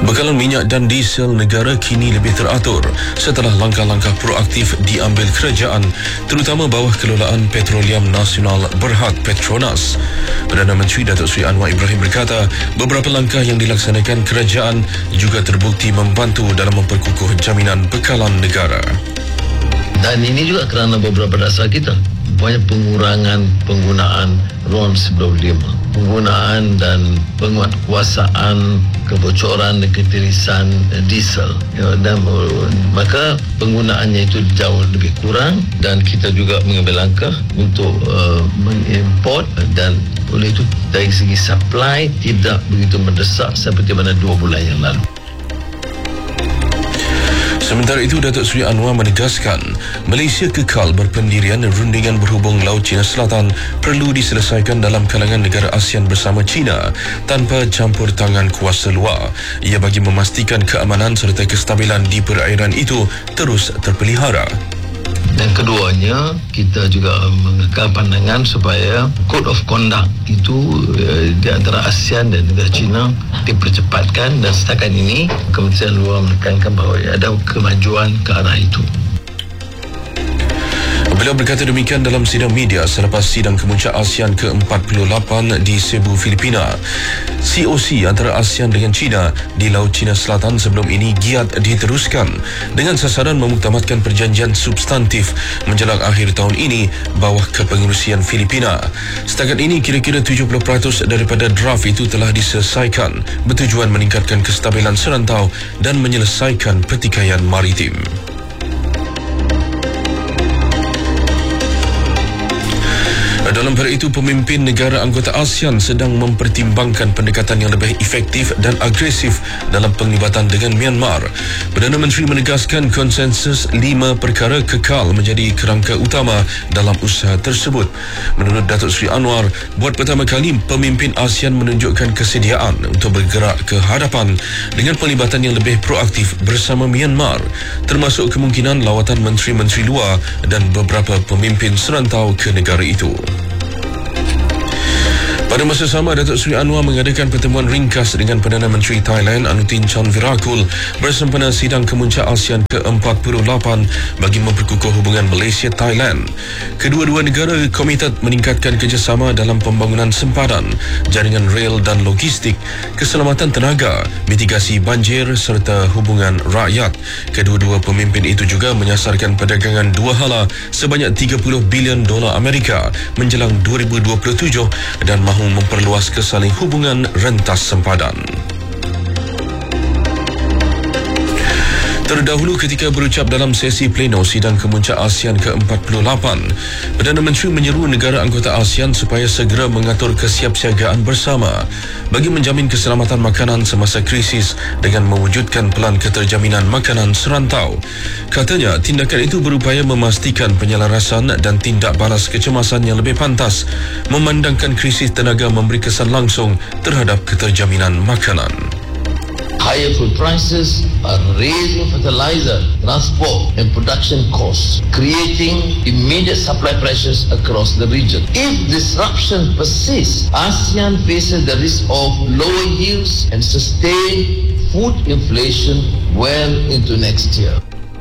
Bekalan minyak dan diesel negara kini lebih teratur setelah langkah-langkah proaktif diambil kerajaan, terutama bawah kelolaan Petroleum Nasional Berhad Petronas. Perdana Menteri Datuk Seri Anwar Ibrahim berkata, beberapa langkah yang dilaksanakan kerajaan juga terbukti membantu dalam memperkukuh jaminan bekalan negara. Dan ini juga kerana beberapa dasar kita. Banyak pengurangan penggunaan RON 95, penggunaan dan penguatkuasaan kebocoran dan ketirisan diesel, dan maka penggunaannya itu jauh lebih kurang, dan kita juga mengambil langkah untuk mengimport, dan oleh itu dari segi supply tidak begitu mendesak seperti mana 2 bulan yang lalu. Sementara itu, Datuk Seri Anwar menegaskan Malaysia kekal berpendirian rundingan berhubung Laut Cina Selatan perlu diselesaikan dalam kalangan negara ASEAN bersama China tanpa campur tangan kuasa luar. Ia bagi memastikan keamanan serta kestabilan di perairan itu terus terpelihara. Dan keduanya, kita juga mengekal pandangan supaya Code of Conduct itu di antara ASEAN dan negara China dipercepatkan, dan setakat ini Kementerian Luar menekankan bahawa ada kemajuan ke arah itu. Beliau berkata demikian dalam sidang media selepas sidang kemuncak ASEAN ke-48 di Cebu, Filipina. COC antara ASEAN dengan China di Laut Cina Selatan sebelum ini giat diteruskan dengan sasaran memuktamadkan perjanjian substantif menjelang akhir tahun ini bawah kepengerusian Filipina. Setakat ini kira-kira 70% daripada draft itu telah diselesaikan bertujuan meningkatkan kestabilan serantau dan menyelesaikan pertikaian maritim. Dalam perkara itu, pemimpin negara anggota ASEAN sedang mempertimbangkan pendekatan yang lebih efektif dan agresif dalam penglibatan dengan Myanmar. Perdana Menteri menegaskan konsensus 5 perkara kekal menjadi kerangka utama dalam usaha tersebut. Menurut Datuk Seri Anwar, buat pertama kali pemimpin ASEAN menunjukkan kesediaan untuk bergerak ke hadapan dengan pelibatan yang lebih proaktif bersama Myanmar, termasuk kemungkinan lawatan menteri-menteri luar dan beberapa pemimpin serantau ke negara itu. Pada masa sama, Datuk Seri Anwar mengadakan pertemuan ringkas dengan Perdana Menteri Thailand Anutin Chanvirakul bersempena sidang kemuncak ASEAN ke-48 bagi memperkukuh hubungan Malaysia-Thailand. Kedua-dua negara komited meningkatkan kerjasama dalam pembangunan sempadan, jaringan rel dan logistik, keselamatan tenaga, mitigasi banjir serta hubungan rakyat. Kedua-dua pemimpin itu juga menyasarkan perdagangan dua hala sebanyak $30 bilion Amerika menjelang 2027 dan mahu memperluas kesaling hubungan rentas sempadan. Terdahulu ketika berucap dalam sesi pleno sidang kemuncak ASEAN ke-48, Perdana Menteri menyeru negara anggota ASEAN supaya segera mengatur kesiapsiagaan bersama bagi menjamin keselamatan makanan semasa krisis dengan mewujudkan pelan keterjaminan makanan serantau. Katanya, tindakan itu berupaya memastikan penyelarasan dan tindak balas kecemasan yang lebih pantas, memandangkan krisis tenaga memberi kesan langsung terhadap keterjaminan makanan. Higher food prices are raising fertilizer, transport and production costs, creating immediate supply pressures across the region. If disruption persists, ASEAN faces the risk of lower yields and sustained food inflation well into next year.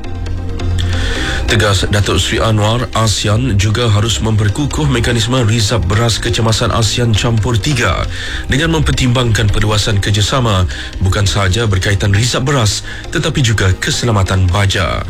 Tegas Datuk Seri Anwar, ASEAN juga harus memperkukuh mekanisme rizab beras kecemasan ASEAN campur 3 dengan mempertimbangkan perluasan kerjasama bukan sahaja berkaitan rizab beras tetapi juga keselamatan baja.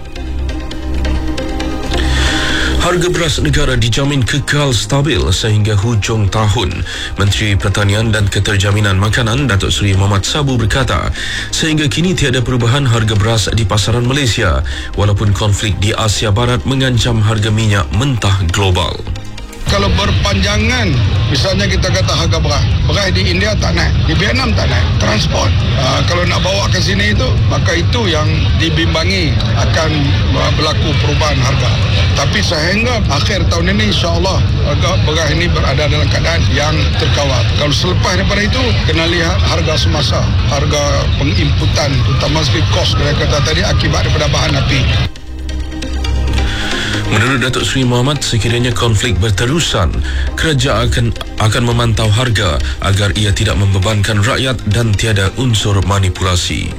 Harga beras negara dijamin kekal stabil sehingga hujung tahun. Menteri Pertanian dan Keterjaminan Makanan Datuk Seri Mohamad Sabu berkata, sehingga kini tiada perubahan harga beras di pasaran Malaysia walaupun konflik di Asia Barat mengancam harga minyak mentah global. Kalau berpanjangan, misalnya kita kata harga beras di India tak naik, di Vietnam tak naik, transport. Kalau nak bawa ke sini itu, maka itu yang dibimbangi akan berlaku perubahan harga. Tapi sehingga akhir tahun ini, insya-Allah harga beras ini berada dalam keadaan yang terkawal. Kalau selepas daripada itu, kena lihat harga semasa, harga penginputan, terutama sekali kos, kata tadi akibat daripada bahan api. Menurut Datuk Seri Mohamad, sekiranya konflik berterusan, kerajaan akan memantau harga agar ia tidak membebankan rakyat dan tiada unsur manipulasi.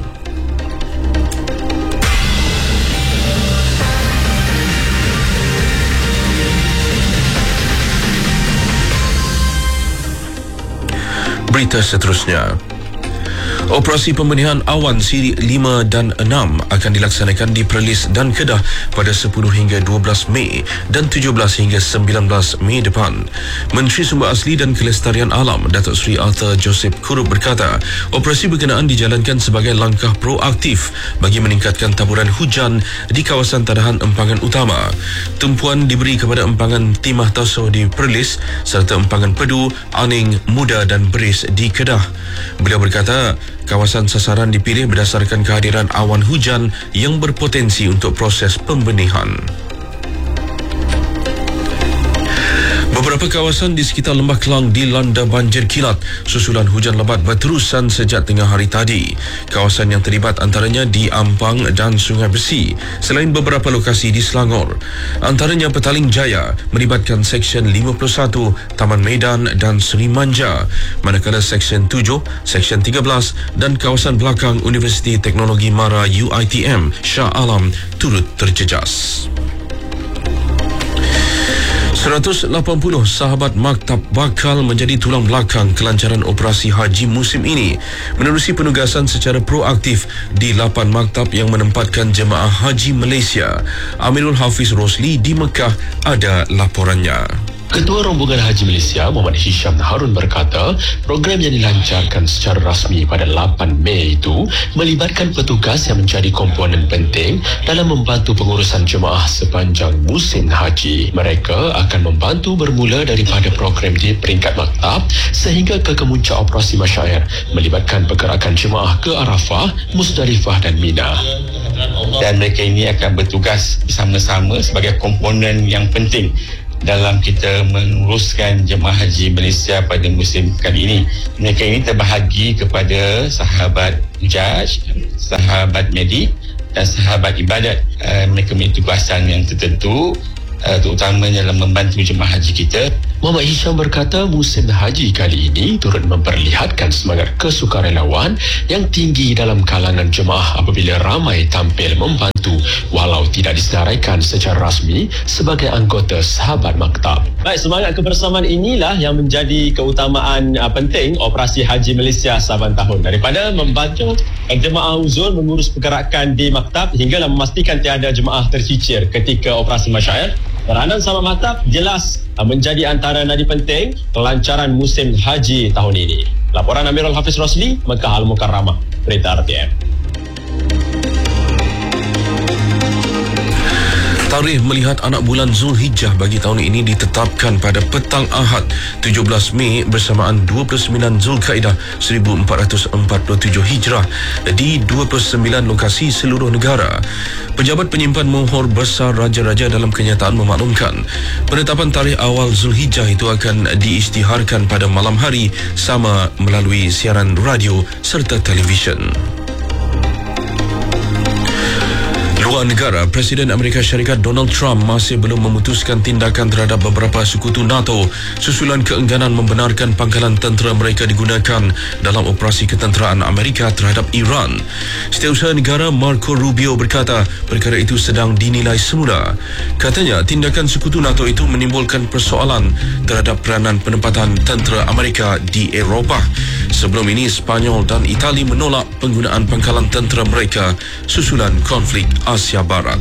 Berita seterusnya. Operasi pembenihan awan siri 5 dan 6 akan dilaksanakan di Perlis dan Kedah pada 10 hingga 12 Mei dan 17 hingga 19 Mei depan. Menteri Sumber Asli dan Kelestarian Alam Datuk Seri Arthur Joseph Kurup berkata, operasi berkenaan dijalankan sebagai langkah proaktif bagi meningkatkan taburan hujan di kawasan tadahan empangan utama. Tumpuan diberi kepada empangan Timah Tasoh di Perlis serta empangan Pedu, Aning, Muda dan Beris di Kedah. Beliau berkata, kawasan sasaran dipilih berdasarkan kehadiran awan hujan yang berpotensi untuk proses pembenihan. Beberapa kawasan di sekitar Lembah Kelang dilanda banjir kilat susulan hujan lebat berterusan sejak tengah hari tadi. Kawasan yang terlibat antaranya di Ampang dan Sungai Besi, selain beberapa lokasi di Selangor. Antaranya Petaling Jaya melibatkan Seksyen 51, Taman Medan dan Seri Manja, manakala Seksyen 7, Seksyen 13 dan kawasan belakang Universiti Teknologi Mara UiTM Shah Alam turut terjejas. 180 sahabat maktab bakal menjadi tulang belakang kelancaran operasi haji musim ini menerusi penugasan secara proaktif di 8 maktab yang menempatkan jemaah haji Malaysia. Amirul Hafiz Rosli di Mekah ada laporannya. Ketua Rombongan Haji Malaysia Muhammad Hisham Harun berkata, program yang dilancarkan secara rasmi pada 8 Mei itu melibatkan petugas yang menjadi komponen penting dalam membantu pengurusan jemaah sepanjang musim haji. Mereka akan membantu bermula daripada program di peringkat maktab sehingga ke kemuncak operasi masyair melibatkan pergerakan jemaah ke Arafah, Musdalifah dan Mina. Dan mereka ini akan bertugas bersama-sama sebagai komponen yang penting dalam kita menguruskan jemaah haji Malaysia pada musim kali ini. Mereka ini terbahagi kepada sahabat jaj, sahabat medik dan sahabat ibadat. Mereka memiliki tugasan yang tertentu, terutamanya dalam membantu jemaah haji kita. Muhammad Hisham berkata musim haji kali ini turut memperlihatkan semangat kesukarelawan yang tinggi dalam kalangan jemaah apabila ramai tampil membantu walau tidak disenaraikan secara rasmi sebagai anggota sahabat maktab. Baik, semangat kebersamaan inilah yang menjadi keutamaan penting operasi haji Malaysia saban tahun, daripada membantu jemaah uzur mengurus pergerakan di maktab hinggalah memastikan tiada jemaah tercicir ketika operasi masyair. Peranan sahabat maktab jelas menjadi antara nadi penting kelancaran musim haji tahun ini. Laporan Amirul Hafiz Rosli, Mekah Al-Mukarramah, Berita RTM. Tarikh melihat anak bulan Zulhijjah bagi tahun ini ditetapkan pada petang Ahad 17 Mei bersamaan 29 Zulkaidah 1447 Hijrah di 29 lokasi seluruh negara. Pejabat penyimpan mohor besar Raja-Raja dalam kenyataan memaklumkan penetapan tarikh awal Zulhijjah itu akan diisytiharkan pada malam hari sama melalui siaran radio serta televisyen. Luar negara, Presiden Amerika Syarikat Donald Trump masih belum memutuskan tindakan terhadap beberapa sekutu NATO susulan keengganan membenarkan pangkalan tentera mereka digunakan dalam operasi ketenteraan Amerika terhadap Iran. Setiausaha Negara Marco Rubio berkata perkara itu sedang dinilai semula. Katanya tindakan sekutu NATO itu menimbulkan persoalan terhadap peranan penempatan tentera Amerika di Eropah. Sebelum ini, Spanyol dan Itali menolak penggunaan pangkalan tentera mereka susulan konflik Asia Barat.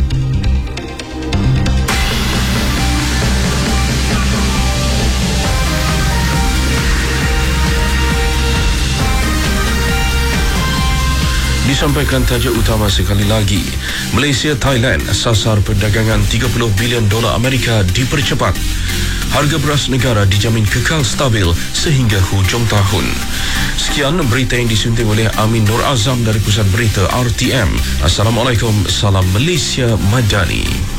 Disampaikan tajuk utama sekali lagi. Malaysia Thailand sasar perdagangan $30 bilion Amerika dipercepat. Harga beras negara dijamin kekal stabil sehingga hujung tahun. Sekian berita yang disunting oleh Amin Nur Azam dari Pusat Berita RTM. Assalamualaikum, salam Malaysia Madani.